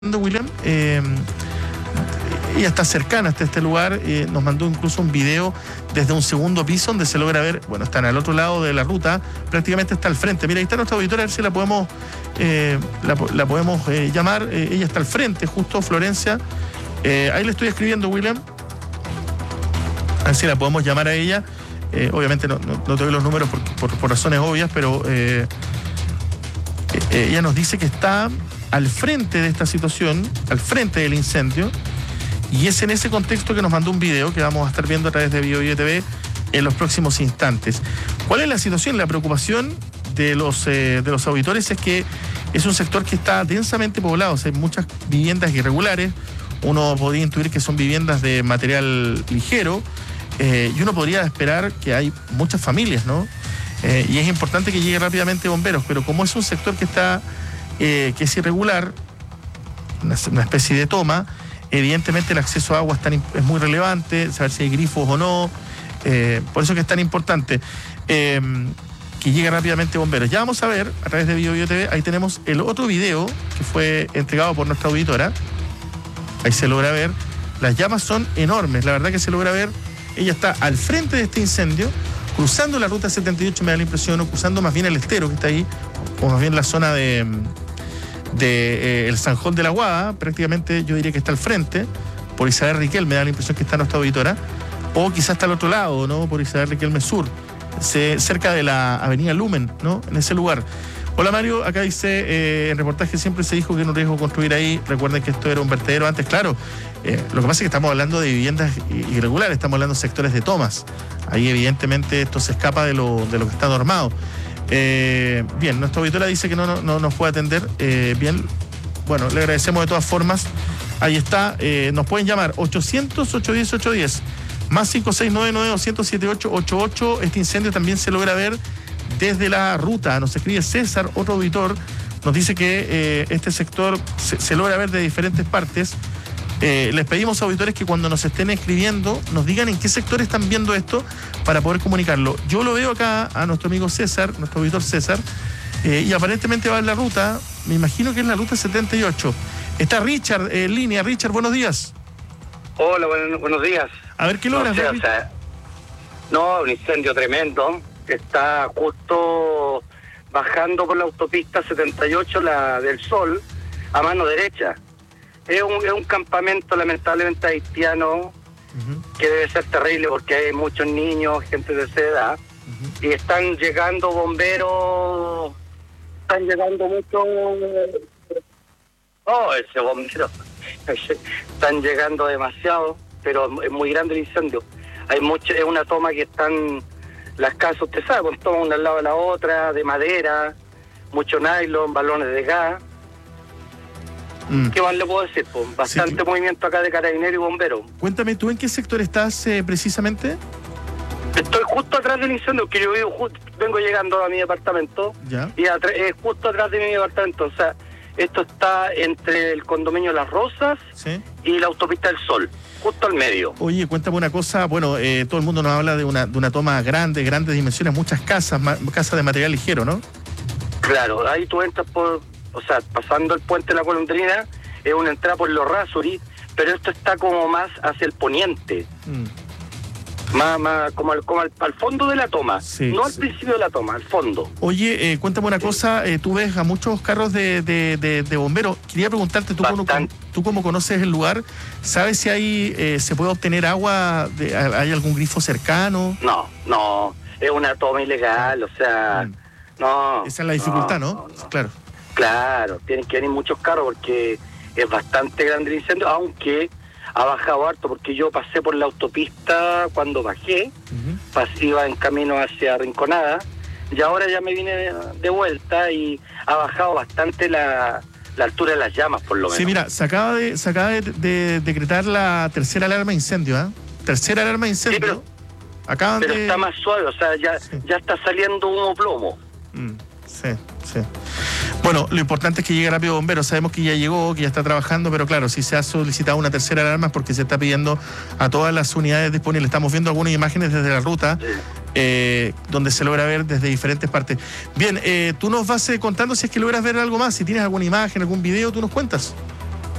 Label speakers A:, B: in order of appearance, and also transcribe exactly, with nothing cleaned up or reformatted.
A: William, eh, ella está cercana hasta este lugar, eh, nos mandó incluso un video desde un segundo piso donde se logra ver, bueno, están al otro lado de la ruta, prácticamente está al frente. Mira, ahí está nuestra auditora, a ver si la podemos eh, la, la podemos eh, llamar. Eh, ella está al frente, justo, Florencia. Eh, ahí le estoy escribiendo, William. A ver si la podemos llamar a ella. Eh, obviamente no, no, no te doy los números por, por, por razones obvias, pero eh, eh, ella nos dice que está al frente de esta situación, al frente del incendio, y es en ese contexto que nos mandó un video que vamos a estar viendo a través de BioBio T V en los próximos instantes. ¿Cuál es la situación? La preocupación de los, eh, de los auditores es que es un sector que está densamente poblado, o sea, hay muchas viviendas irregulares, uno podría intuir que son viviendas de material ligero, eh, y uno podría esperar que hay muchas familias, ¿no? Eh, y es importante que llegue rápidamente bomberos, pero como es un sector que está Eh, que es irregular, una, una especie de toma, evidentemente el acceso a agua es, tan, es muy relevante, saber si hay grifos o no, eh, por eso que es tan importante eh, que llegue rápidamente bomberos. Ya vamos a ver, a través de BioBio T V, ahí tenemos el otro video que fue entregado por nuestra auditora, ahí se logra ver, las llamas son enormes, la verdad que se logra ver, ella está al frente de este incendio, cruzando la ruta setenta y ocho, me da la impresión, o cruzando más bien el estero que está ahí, o más bien la zona de... de eh, el Sanjón de la Guada, prácticamente yo diría que está al frente, por Isabel Riquelme, me da la impresión que está nuestra auditora, o quizás está al otro lado, ¿no? Por Isabel Riquelme Sur, se, cerca de la avenida Lumen, ¿no? En ese lugar. Hola Mario, acá dice, eh, en reportaje siempre se dijo que era un riesgo construir ahí, recuerden que esto era un vertedero antes, claro, eh, lo que pasa es que estamos hablando de viviendas irregulares, estamos hablando de sectores de tomas, ahí evidentemente esto se escapa de lo, de lo que está normado. Eh, bien, nuestra auditora dice que no, no, no nos puede atender. Eh, bien, bueno, le agradecemos de todas formas. Ahí está, eh, nos pueden llamar ochocientos, ochocientos diez, ochocientos diez, más cinco seis nueve nueve, dos siete ocho, ocho ocho. Este incendio también se logra ver desde la ruta. Nos escribe César, otro auditor, nos dice que eh, este sector se, se logra ver de diferentes partes. Eh, les pedimos a auditores que cuando nos estén escribiendo nos digan en qué sector están viendo esto para poder comunicarlo. Yo lo veo acá a nuestro amigo César, nuestro auditor César, eh, y aparentemente va en la ruta, me imagino que es la ruta setenta y ocho. Está Richard en línea. Richard, buenos días.
B: Hola, buen, buenos días.
A: A ver, ¿qué logras
B: no, sé,
A: ver?
B: O sea, no, un incendio tremendo. Está justo bajando por la autopista setenta y ocho, la del Sol, a mano derecha. Es un, es un campamento lamentablemente haitiano, uh-huh, que debe ser terrible porque hay muchos niños, gente de esa edad, uh-huh, y están llegando bomberos, están llegando muchos... Oh, ese bombero, están llegando demasiado, pero es muy grande el incendio. Hay mucho, es una toma que están, las casas, usted sabe, pues toman una al lado de la otra, de madera, mucho nylon, balones de gas. ¿Qué más le puedo decir? Pues bastante sí, movimiento acá de carabineros y bomberos.
A: Cuéntame, ¿tú en qué sector estás eh, precisamente?
B: Estoy justo atrás del incendio, que yo vivo justo, vengo llegando a mi departamento, ¿ya? Y es eh, justo atrás de mi departamento. O sea, esto está entre el condominio Las Rosas, ¿sí?, y la autopista del Sol, justo al medio. Oye,
A: cuéntame una cosa, bueno, eh, todo el mundo nos habla de una, de una toma grande, grandes dimensiones, muchas casas, ma, casas de material ligero, ¿no?
B: Claro, ahí tú entras por... O sea, pasando el puente de la Golondrina, es una entrada por los Rasuri, pero esto está como más hacia el poniente. Mm. Más, más, como, al, como al, al fondo de la toma. Sí, no al sí. principio de la toma, al fondo.
A: Oye, eh, cuéntame una sí. cosa, eh, tú ves a muchos carros de, de, de, de bomberos. Quería preguntarte, tú como, tú como conoces el lugar, ¿sabes si ahí eh, se puede obtener agua? De, ¿hay algún grifo cercano?
B: No, no, es una toma ilegal, o sea, mm. no.
A: Esa es la dificultad, ¿no?
B: ¿no? no, no.
A: Claro.
B: Claro, tienen que venir muchos carros porque es bastante grande el incendio, aunque ha bajado harto, porque yo pasé por la autopista cuando bajé, uh-huh, pasé, iba en camino hacia Rinconada, y ahora ya me vine de, de vuelta y ha bajado bastante la, la altura de las llamas, por lo menos.
A: Sí, mira, se acaba de, se acaba de, de decretar la tercera alarma de incendio, ¿eh? Tercera alarma de incendio. Sí,
B: pero,
A: Acaban
B: pero
A: de...
B: está más suave, o sea, ya, sí. ya está saliendo humo plomo.
A: Mm, sí, sí. Bueno, lo importante es que llegue rápido bomberos. Sabemos que ya llegó, que ya está trabajando, pero claro, si se ha solicitado una tercera alarma es porque se está pidiendo a todas las unidades disponibles. Estamos viendo algunas imágenes desde la ruta, eh, donde se logra ver desde diferentes partes. Bien, eh, tú nos vas eh, contando si es que logras ver algo más, si tienes alguna imagen, algún video, tú nos cuentas.